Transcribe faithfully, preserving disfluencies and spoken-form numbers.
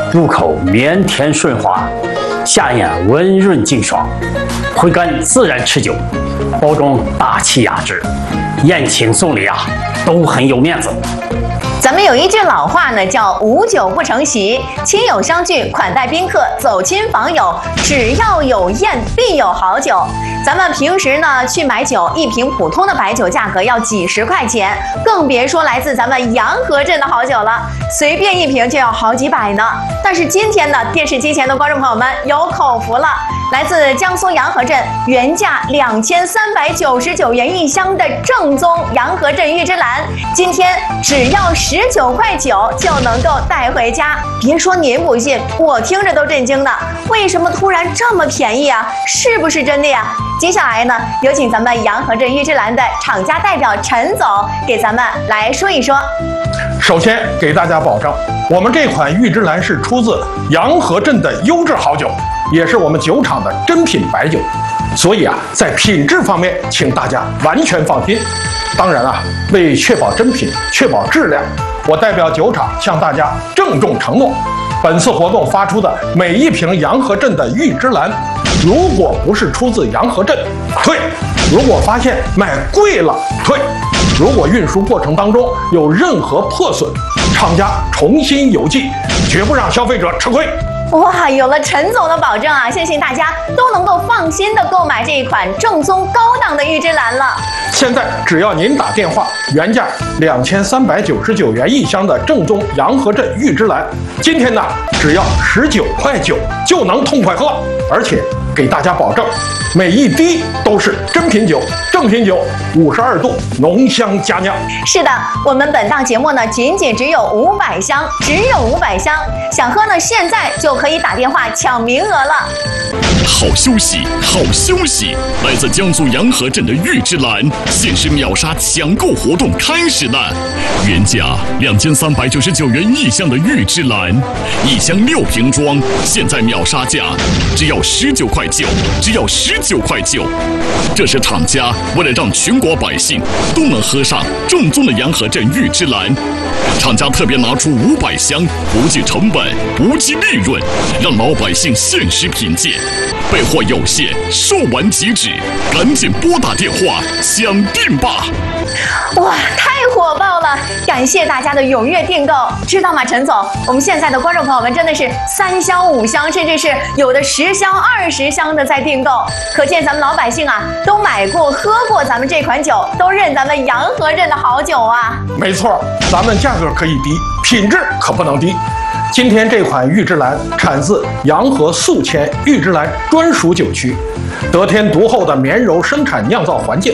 入口绵甜顺滑，下咽温润净爽，回甘自然持久，包装大气雅致，宴请送礼啊都很有面子。 咱们有一句老话呢，叫无酒不成席，亲友相聚，款待宾客，走亲访友，只要有宴必有好酒。咱们平时呢去买酒，一瓶普通的白酒价格要几十块钱，更别说来自咱们洋河镇的好酒了，随便一瓶就要好几百呢。但是今天呢，电视机前的观众朋友们有口福了，来自江苏洋河镇，原价两千三百九十九元一箱的正宗洋河镇玉芝兰，今天只要十九块九就能够带回家。别说您不信，我听着都震惊呢。为什么突然这么便宜啊？是不是真的呀？接下来呢，有请咱们洋河镇玉芝兰的厂家代表陈总给咱们来说一说。 首先给大家保证，我们这款玉芝兰是出自洋河镇的优质好酒，也是我们酒厂的珍品白酒，所以啊，在品质方面，请大家完全放心。当然啊，为确保真品、确保质量，我代表酒厂向大家郑重承诺，本次活动发出的每一瓶洋河镇的玉芝兰，如果不是出自洋河镇，退；如果发现卖贵了，退；如果运输过程当中有任何破损，厂家重新邮寄，绝不让消费者吃亏。 哇，有了陈总的保证啊，相信大家都能够放心的购买这一款正宗高档的玉芝兰了。 现在只要您打电话，原价两千三百九十九元一箱的正宗洋河镇玉芝兰，今天呢只要十九块九就能痛快喝，而且给大家保证，每一滴都是真品酒、正品酒，五十二度浓香佳酿。 是的，我们本档节目呢，仅仅只有五百箱，只有五百箱，想喝呢，现在就可以打电话抢名额了。 好休息，好休息！来自江苏洋河镇的玉芝兰限时秒杀抢购活动开始了，原价两千三百九十九元一箱的玉芝兰，一箱六瓶装，现在秒杀价只要十九块九，只要十九块九。这是厂家为了让全国百姓都能喝上正宗的洋河镇玉芝兰，厂家特别拿出五百箱，不计成本，不计利润，让老百姓限时品鉴。备货有限，售完即止，赶紧拨打电话抢订吧！ 哇，太火爆了！感谢大家的踊跃订购，知道吗，陈总？我们现在的观众朋友们真的是三箱、五箱，甚至是有的十箱、二十箱的在订购，可见咱们老百姓啊都买过、喝过咱们这款酒，都认咱们洋河镇的好酒啊！ 没错，咱们价格可以低，品质可不能低。今天这款玉芝兰产自洋河宿迁玉芝兰专属酒区，得天独厚的绵柔生产酿造环境，